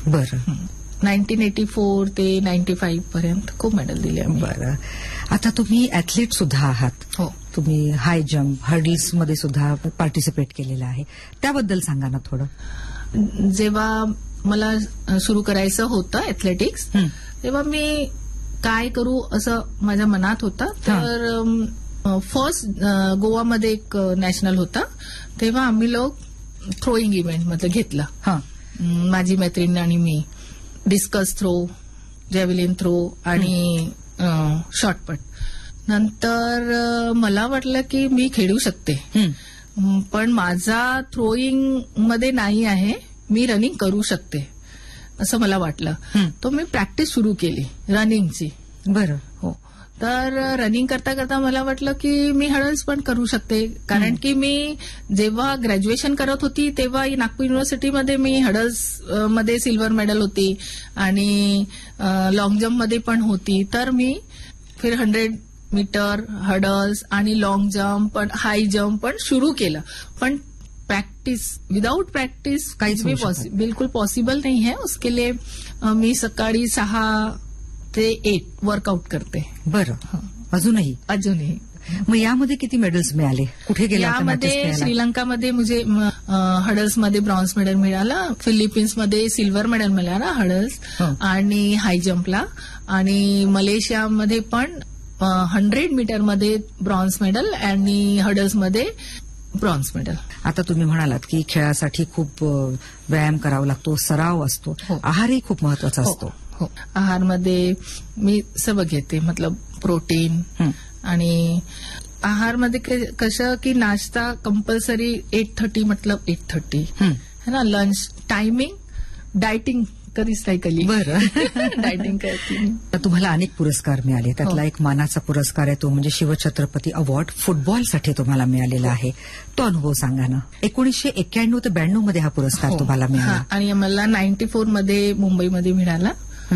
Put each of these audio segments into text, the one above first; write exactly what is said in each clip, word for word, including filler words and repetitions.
बरं. Nineteen eighty four ते ninety five पर्यंत खूप मेडल दिले आम्ही. बरं. आता तुम्ही ऍथलीट सुद्धा आहात. हो. तुम्ही हाय जम्प, हर्डल्स मध्ये सुद्धा पार्टिसिपेट केलेलं आहे. त्याबद्दल सांगा ना थोडं. जेव्हा मला सुरू करायचं होतं एथलेटिक्स, तेव्हा मी काय करू असं माझ्या मनात होतं. तर फर्स्ट गोवामध्ये एक नॅशनल होता, तेव्हा आम्ही लोक थ्रोईंग इव्हेंट मध्ये घेतलं. माझी मैत्रीण आणि मी. डिस्कस थ्रो, जॅव्हलिन थ्रो आणि शॉर्टपट. नंतर मला वाटलं की मी खेळू शकते, पण माझा थ्रोईंग मध्ये नाही आहे, मी रनिंग करू शकते असं मला वाटलं. तर मी प्रॅक्टिस सुरू केली रनिंगची. बरं. हो. तर रनिंग करता करता मला वाटलं की मी हडल्स पण करू शकते, कारण की मी जेव्हा ग्रॅज्युएशन करत होती तेव्हा नागपूर युनिव्हर्सिटीमध्ये मी हडल्स मध्ये सिल्वर मेडल होती आणि लॉंग जम्प मध्ये पण होती. तर मी फिर हंड्रेड मीटर, हडल्स आणि लॉंग जम्प पण हाय जम्प पण सुरू केलं. पण प्रैक्टिस विदाउट प्रैक्टिस काहीच बिल्कुल पॉसिबल नहीं है. उसके लिए मी सकाळी सहा ते एट वर्कआउट करते. बरं. अजूनही अजूनही. मग यामध्ये किती मेडल्स मिळाले? कुठे गेला? यामध्ये श्रीलंकामध्ये मुझे हडल्स मध्ये ब्रॉन्झ मेडल मिळाला, फिलिपिन्समध्ये सिल्वर मेडल मिळाला हडल्स आणि हाय जम्पला, आणि मलेशियामध्ये पण हंड्रेड मीटर मध्ये ब्रॉन्झ मेडल आणि हडल्स मध्ये ब्रॉन्झ मेडल. आता तुम्ही म्हणालात की खेळासाठी खूप व्यायाम करावा लागतो, सराव असतो, आहारही खूप महत्वाचा असतो. हो. आहारमध्ये मी सर्व घेते, मतलब प्रोटीन आणि आहारमध्ये कसं की नाश्ता कंपल्सरी एट थर्टी मतलब एट थर्टी है ना. लंच टायमिंग डायटिंग कधीच नाही केली. बरं. डायटिंग करते. तुम्हाला अनेक पुरस्कार मिळाले, त्यातला एक मानाचा पुरस्कार आहे तो म्हणजे शिवछत्रपती अवॉर्ड फुटबॉलसाठी तुम्हाला मिळालेला आहे. तो अनुभव सांगा ना. एकोणीसशे एक्क्याण्णव ते ब्याण्णव मध्ये हा पुरस्कार तुम्हाला मिळाला आणि मला नाईन्टी फोर मध्ये मुंबईमध्ये मिळाला.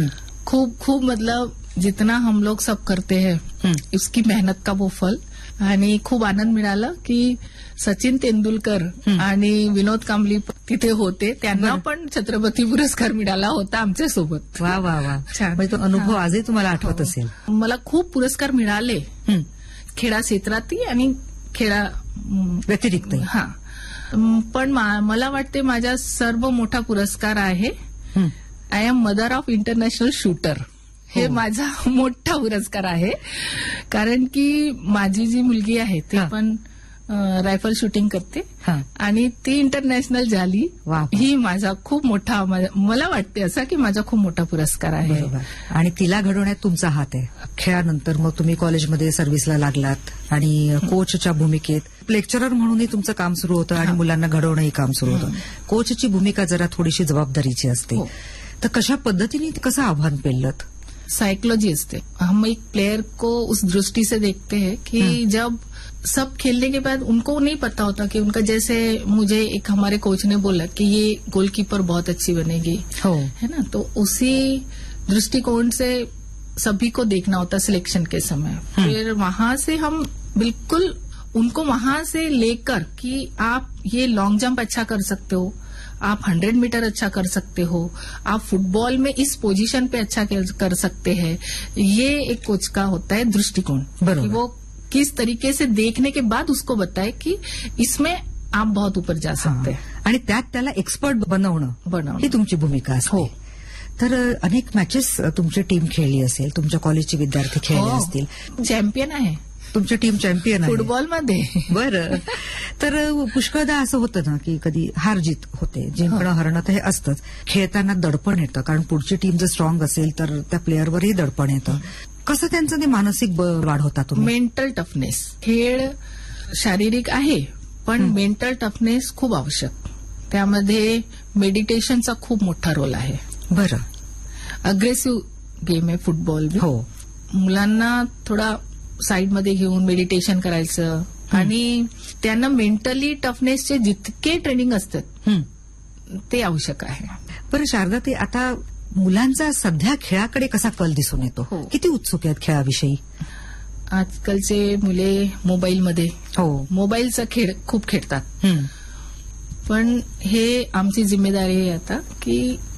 खूप खूप मतलब जितना हम लोग सब करते हैं उसकी मेहनत का वो फल. आणि खूप आनंद मिळाला की सचिन तेंडुलकर आणि विनोद कांबली तिथे होते, त्यांना पण छत्रपती पुरस्कार मिळाला होता आमच्यासोबत. वा वा वा. छान. तो अनुभव आजही तुम्हाला आठवत असेल. मला खूप पुरस्कार मिळाले खेळा क्षेत्रातही आणि खेळा व्यतिरिक्त. हा. पण मला वाटते माझा सर्व मोठा पुरस्कार आहे I am mother of international shooter. हे माझा मोठा पुरस्कार आहे, कारण की माझी जी मुलगी आहे ती पण रायफल शूटिंग करते आणि ती इंटरनॅशनल झाली. ही माझा खूप मोठा, मला वाटते असा की माझा खूप मोठा पुरस्कार आहे. आणि तिला घडवण्यात तुमचा हात आहे. खेळानंतर मग तुम्ही कॉलेजमध्ये सर्व्हिसला लागलात आणि कोचच्या भूमिकेत लेक्चरर म्हणूनही तुमचं काम सुरू होतं आणि मुलांना घडवणंही काम सुरू होतं. कोचची भूमिका जरा थोडीशी जबाबदारीची असते. तर कशा पद्धतीने कसं आव्हान पेलत? साइकोलॉजी असते. हम एक प्लेयर को उस दृष्टि से देखते हैं कि जब सब खेलने के बाद उनको नहीं पता होता कि उनका, जैसे मुझे एक हमारे कोच ने बोला कि ये गोलकीपर बहुत अच्छी बनेगी, है ना. तो उसी दृष्टिकोण से सभी को देखना होता सिलेक्शन के समय. फिर वहां से हम बिल्कुल उनको वहां से लेकर कि आप ये लॉन्ग जंप अच्छा कर सकते हो, आप हंड्रेड मीटर अच्छा कर सकते हो, आप फुटबॉल में इस पोजीशन पे अच्छा कर सकते हैं, ये एक कोच का होता है दृष्टिकोण. कि वो किस तरीके से देखने के बाद उसको बताए कि इसमें आप बहुत ऊपर जा सकते हैं आणि त्यात त्याला एक्सपर्ट बनवणं बनवणं ही तुमची भूमिका असते. तर अनेक मॅचेस तुमची टीम खेळली असेल, तुमच्या कॉलेजचे विद्यार्थी खेळले असतील. चॅम्पियन आहे तुमची टीम, चॅम्पियन आहे फुटबॉलमध्ये. बरं. तर पुष्कळदा असं होतं ना की कधी हार जीत होते, जिंकणं हरणं तर हे असतंच. खेळताना दडपण येतं, कारण पुढची टीम जर स्ट्रॉंग असेल तर त्या प्लेअरवरही दडपण येतं. कसं त्यांचं ते मानसिक बळ वाढवता तुम्ही? Mental toughness. खेळ शारीरिक आहे पण मेंटल टफनेस खूप आवश्यक. त्यामध्ये मेडिटेशनचा खूप मोठा रोल आहे. बरं. अग्रेसिव्ह गेम आहे फुटबॉल. हो. मुलांना थोडा साईडमध्ये घेऊन मेडिटेशन करायचं आणि त्यांना मेंटली टफनेसचे जितके ट्रेनिंग असतात ते आवश्यक आहे. बरं शारदा, ते आता मुलांचा सध्या खेळाकडे कसा कल दिसून येतो? किती उत्सुक आहेत खेळाविषयी? आजकालचे मुले मोबाईलमध्ये हो मोबाईलचा खेळ खूप खेळतात. पण हे आमची जिम्मेदारी आहे आता की